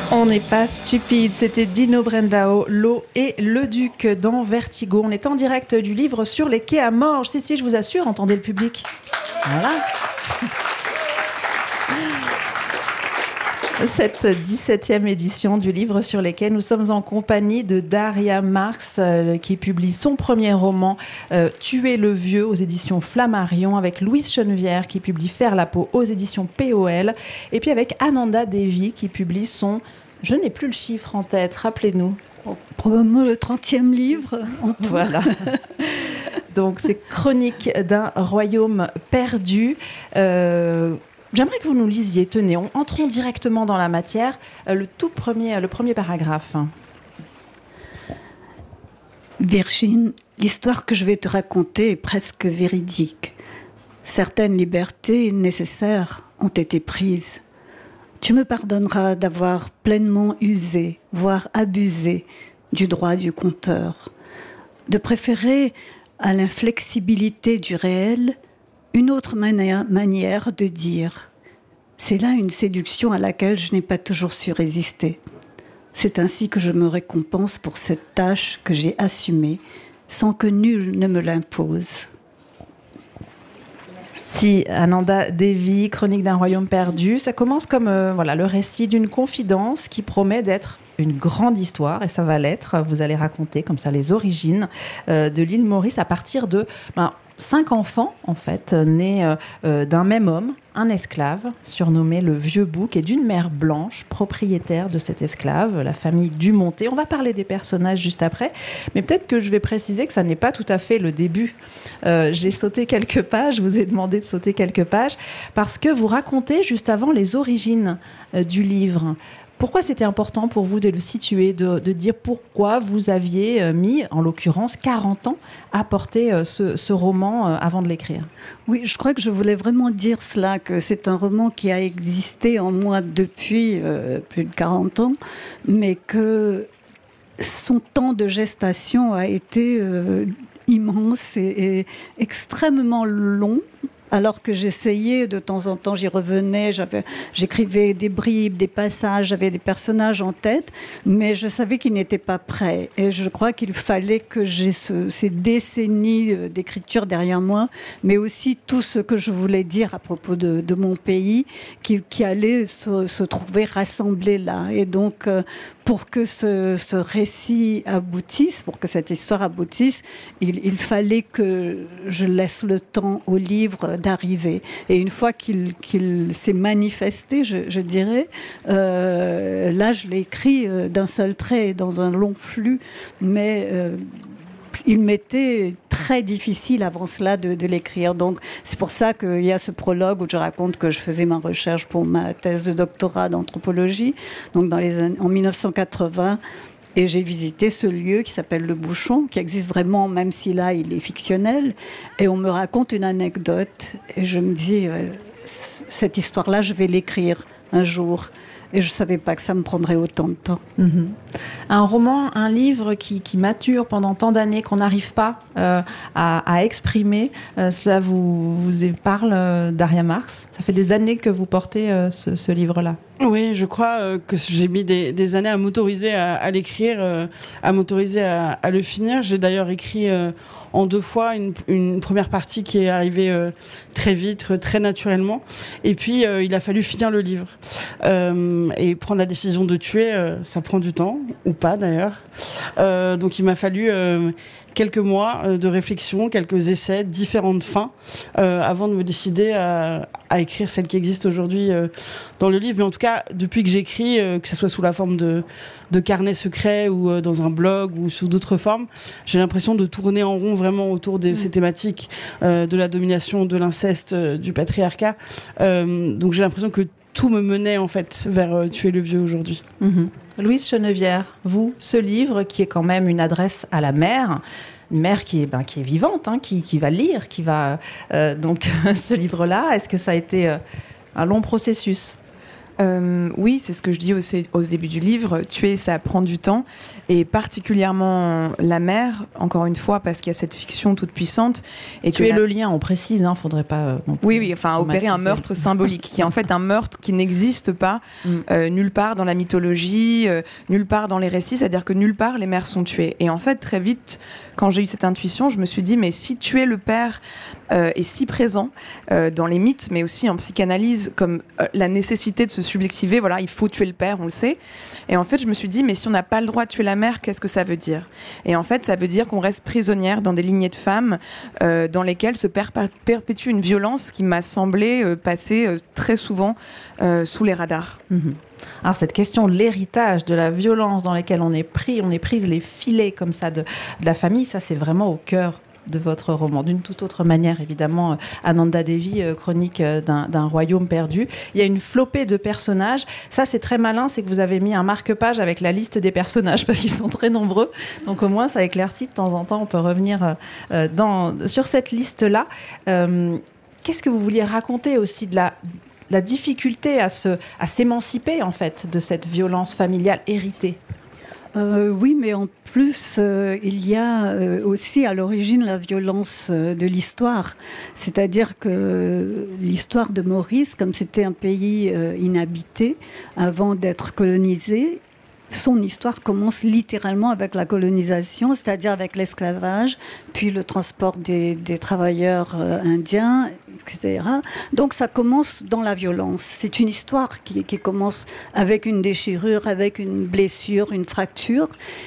On n'est pas stupide, c'était Dino Brandao, L'eau et le Duc dans Vertigo. On est en direct du livre Sur les quais à Morges. Si, je vous assure, entendez le public. Voilà. Cette 17e édition du livre Sur les quais, nous sommes en compagnie de Daria Marx qui publie son premier roman Tuer le vieux aux éditions Flammarion, avec Louise Chenevière qui publie Faire la peau aux éditions POL, et puis avec Ananda Devi qui publie son... Je n'ai plus le chiffre en tête, rappelez-nous. Probablement le 30e livre. Voilà. Donc c'est Chronique d'un royaume perdu. J'aimerais que vous nous lisiez, tenez, entrons directement dans la matière, le premier paragraphe. Virginie, l'histoire que je vais te raconter est presque véridique. Certaines libertés nécessaires ont été prises. Tu me pardonneras d'avoir pleinement usé, voire abusé du droit du conteur, de préférer à l'inflexibilité du réel une autre manière de dire. C'est là une séduction à laquelle je n'ai pas toujours su résister. C'est ainsi que je me récompense pour cette tâche que j'ai assumée, sans que nul ne me l'impose. Si, Ananda Devi, Chronique d'un royaume perdu, ça commence comme le récit d'une confidence qui promet d'être une grande histoire, et ça va l'être. Vous allez raconter comme ça les origines de l'île Maurice à partir de 5 enfants, en fait, nés d'un même homme, un esclave, surnommé le Vieux Bouc, et d'une mère blanche, propriétaire de cet esclave, la famille Dumonté. On va parler des personnages juste après, mais peut-être que je vais préciser que ça n'est pas tout à fait le début. J'ai sauté quelques pages, je vous ai demandé de sauter quelques pages, parce que vous racontez juste avant les origines du livre. Pourquoi c'était important pour vous de le situer, de dire pourquoi vous aviez mis, en l'occurrence, 40 ans à porter ce roman avant de l'écrire? Oui, je crois que je voulais vraiment dire cela, que c'est un roman qui a existé en moi depuis plus de 40 ans, mais que son temps de gestation a été immense et extrêmement long. Alors que j'essayais, de temps en temps, j'y revenais, j'écrivais des bribes, des passages, j'avais des personnages en tête, mais je savais qu'ils n'étaient pas prêts. Et je crois qu'il fallait que j'ai ces décennies d'écriture derrière moi, mais aussi tout ce que je voulais dire à propos de mon pays, qui allait se trouver rassemblé là. Et donc, pour que ce récit aboutisse, pour que cette histoire aboutisse, il fallait que je laisse le temps au livre d'arriver. Et une fois qu'il s'est manifesté, je dirais, là, je l'ai écrit d'un seul trait, dans un long flux, mais il m'était très difficile avant cela de l'écrire. Donc, c'est pour ça qu'il y a ce prologue où je raconte que je faisais ma recherche pour ma thèse de doctorat d'anthropologie, donc en 1980. Et j'ai visité ce lieu qui s'appelle Le Bouchon, qui existe vraiment, même si là, il est fictionnel. Et on me raconte une anecdote. Et je me dis, cette histoire-là, je vais l'écrire un jour. Et je ne savais pas que ça me prendrait autant de temps. Mmh. Un roman, un livre qui mature pendant tant d'années, qu'on n'arrive pas à exprimer. Cela vous parle, Daria Marx? Ça fait des années que vous portez ce livre-là. Oui, je crois que j'ai mis des années à m'autoriser à l'écrire, à m'autoriser à le finir. J'ai d'ailleurs écrit en 2 fois une première partie qui est arrivée très vite, très naturellement. Et puis, il a fallu finir le livre. Et prendre la décision de tuer, ça prend du temps, ou pas d'ailleurs. Donc, il m'a fallu quelques mois de réflexion, quelques essais, différentes fins, avant de me décider à écrire celle qui existe aujourd'hui dans le livre. Mais en tout cas, depuis que j'écris, que ce soit sous la forme de carnet secret ou dans un blog ou sous d'autres formes, j'ai l'impression de tourner en rond vraiment autour de ces thématiques de la domination, de l'inceste, du patriarcat. Donc j'ai l'impression que tout me menait en fait vers Tuer le vieux aujourd'hui. Mmh. Louise Chenevière, vous, ce livre qui est quand même une adresse à la mère, une mère qui est vivante, hein, qui va lire, qui va donc ce livre-là, est-ce que ça a été un long processus? Oui, c'est ce que je dis au début du livre. Tuer, ça prend du temps. Et particulièrement la mère, encore une fois, parce qu'il y a cette fiction toute puissante. Et tuer le lien, on précise, hein, faudrait pas... oui, enfin, opérer un meurtre symbolique, qui est en fait un meurtre qui n'existe pas nulle part dans la mythologie, nulle part dans les récits, c'est-à-dire que nulle part les mères sont tuées. Et en fait, très vite, quand j'ai eu cette intuition, je me suis dit, mais si tuer le père est si présent dans les mythes, mais aussi en psychanalyse, comme la nécessité de se subjectiver, voilà, il faut tuer le père, on le sait. Et en fait, je me suis dit, mais si on n'a pas le droit de tuer la mère, qu'est-ce que ça veut dire ? Et en fait, ça veut dire qu'on reste prisonnière dans des lignées de femmes dans lesquelles se perpétue une violence qui m'a semblé passer très souvent sous les radars. Alors cette question de l'héritage, de la violence dans laquelle on est prise les filets comme ça de la famille, ça c'est vraiment au cœur de votre roman, d'une toute autre manière évidemment. Ananda Devi, chronique d'un royaume perdu. Il y a une flopée de personnages. Ça c'est très malin, c'est que vous avez mis un marque-page avec la liste des personnages parce qu'ils sont très nombreux. Donc au moins ça éclaircit de temps en temps. On peut revenir sur cette liste-là. Qu'est-ce que vous vouliez raconter aussi de la difficulté à s'émanciper en fait de cette violence familiale héritée? Oui, mais en plus, il y a aussi à l'origine la violence de l'histoire. C'est-à-dire que l'histoire de Maurice, comme c'était un pays inhabité avant d'être colonisé, son histoire commence littéralement avec la colonisation, c'est-à-dire avec l'esclavage, puis le transport des travailleurs indiens, etc. Donc ça commence dans la violence. C'est une histoire qui commence avec une déchirure, avec une blessure, une fracture.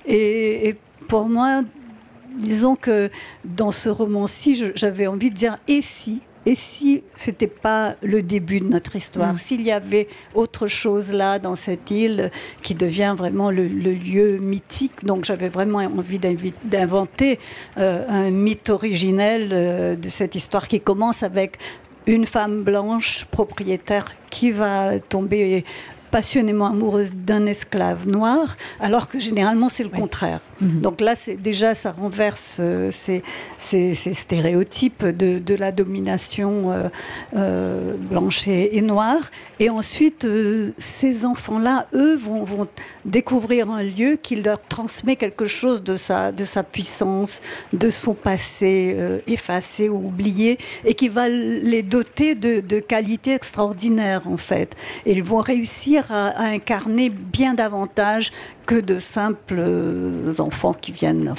Et pour moi, disons que dans ce roman-ci, j'avais envie de dire « et si ?» Et si ce n'était pas le début de notre histoire, s'il y avait autre chose là dans cette île qui devient vraiment le lieu mythique. Donc j'avais vraiment envie d'inventer un mythe originel de cette histoire qui commence avec une femme blanche propriétaire qui va tomber passionnément amoureuse d'un esclave noir, alors que généralement c'est le contraire. Donc là, déjà, ça renverse ces stéréotypes de la domination blanche et noire. Et ensuite, ces enfants-là, eux, vont découvrir un lieu qui leur transmet quelque chose de sa puissance, de son passé effacé ou oublié, et qui va les doter de qualités extraordinaires, en fait. Et ils vont réussir à incarner bien davantage que de simples enfants qui viennent,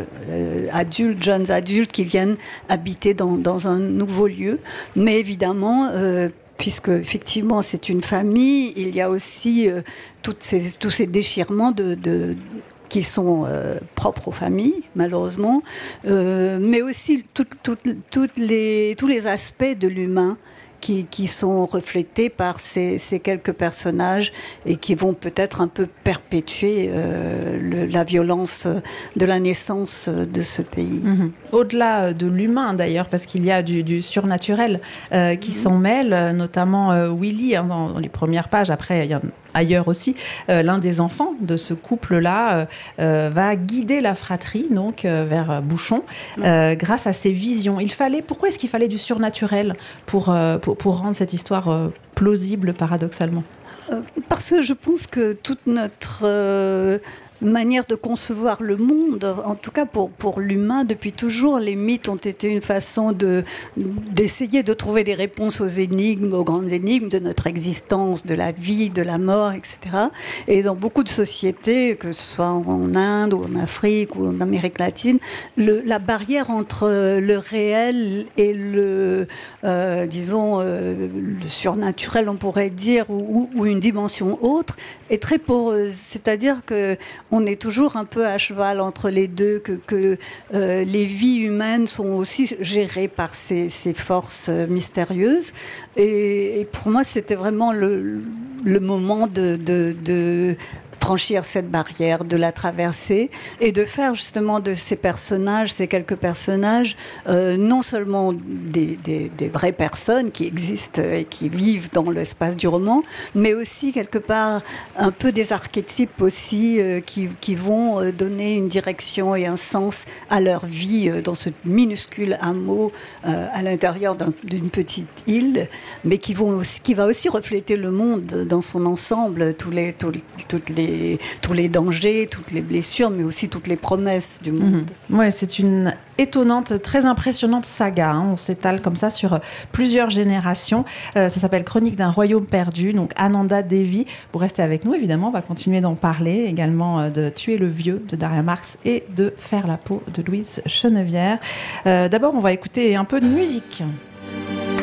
jeunes adultes qui viennent habiter dans un nouveau lieu. Mais évidemment, puisque effectivement c'est une famille, il y a aussi tous ces déchirements qui sont propres aux familles, malheureusement, mais aussi tous les aspects de l'humain qui sont reflétés par ces quelques personnages et qui vont peut-être un peu perpétuer la violence de la naissance de ce pays. Au-delà de l'humain d'ailleurs, parce qu'il y a du surnaturel qui s'en mêle, notamment Willy dans les premières pages. Après, il y a ailleurs aussi, l'un des enfants de ce couple-là va guider la fratrie donc vers Bouchon grâce à ses visions. Pourquoi est-ce qu'il fallait du surnaturel pour rendre cette histoire plausible paradoxalement ? Parce que je pense que toute notre manière de concevoir le monde, en tout cas pour l'humain, depuis toujours, les mythes ont été une façon d'essayer de trouver des réponses aux grandes énigmes de notre existence, de la vie, de la mort, etc. Et dans beaucoup de sociétés, que ce soit en Inde ou en Afrique ou en Amérique latine, la barrière entre le réel et le surnaturel, on pourrait dire, ou une dimension autre, est très poreuse. C'est-à-dire que on est toujours un peu à cheval entre les deux, que les vies humaines sont aussi gérées par ces forces mystérieuses. Et pour moi, c'était vraiment le moment de franchir cette barrière, de la traverser et de faire justement de ces personnages, ces quelques personnages, non seulement des vraies personnes qui existent et qui vivent dans l'espace du roman, mais aussi quelque part un peu des archétypes aussi qui vont donner une direction et un sens à leur vie dans ce minuscule hameau à l'intérieur d'une petite île, mais qui va aussi refléter le monde dans son ensemble, tous les dangers, toutes les blessures, mais aussi toutes les promesses du monde. Ouais, c'est une étonnante, très impressionnante saga. Hein. On s'étale comme ça sur plusieurs générations. Ça s'appelle Chronique d'un royaume perdu. Donc Ananda Devi, vous restez avec nous évidemment, on va continuer d'en parler, également de Tuer le vieux de Daria Marx et de Faire la peau de Louise Chenevière. D'abord, on va écouter un peu de musique.